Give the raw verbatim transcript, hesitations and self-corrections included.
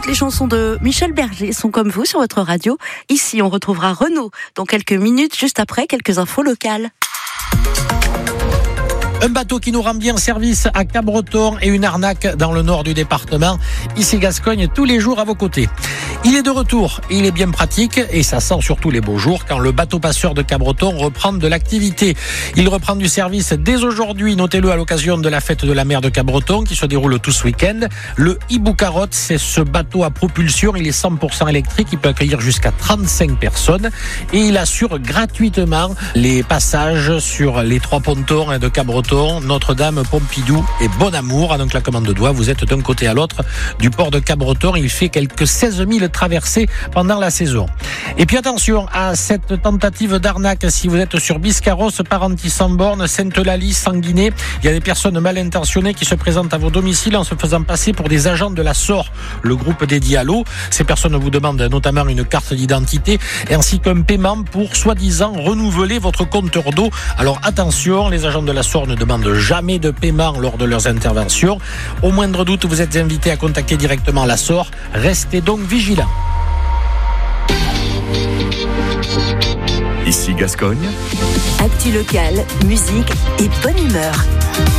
Toutes les chansons de Michel Berger sont comme vous sur votre radio. Ici, on retrouvera Renaud dans quelques minutes, juste après quelques infos locales. Un bateau qui nous rend bien service à Cabreton et une arnaque dans le nord du département. Ici Gascogne, tous les jours à vos côtés. Il est de retour, il est bien pratique et ça sent surtout les beaux jours quand le bateau passeur de Cabreton reprend de l'activité. Il reprend du service dès aujourd'hui, notez-le à l'occasion de la fête de la mer de Cabreton qui se déroule tout ce week-end. Le Hibou Carotte, c'est ce bateau à propulsion, il est cent pour cent électrique, il peut accueillir jusqu'à trente-cinq personnes et il assure gratuitement les passages sur les trois pontons de Cabreton, Notre-Dame, Pompidou et Bonamour. Donc la commande de doigt, vous êtes d'un côté à l'autre du port de Cabreton, il fait quelques seize mille traversées pendant la saison. Et puis attention à cette tentative d'arnaque si vous êtes sur Biscarrosse, Parentis-en-Born, Sainte-Eulalie, Sanguinet. Il y a des personnes mal intentionnées qui se présentent à vos domiciles en se faisant passer pour des agents de la S O R, le groupe dédié à l'eau. Ces personnes vous demandent notamment une carte d'identité ainsi qu'un paiement pour soi-disant renouveler votre compteur d'eau. Alors attention, les agents de la S O R ne demandent jamais de paiement lors de leurs interventions. Au moindre doute, vous êtes invité à contacter directement la S O R. Restez donc vigilants. Ici Gascogne. Actu locale, musique et bonne humeur.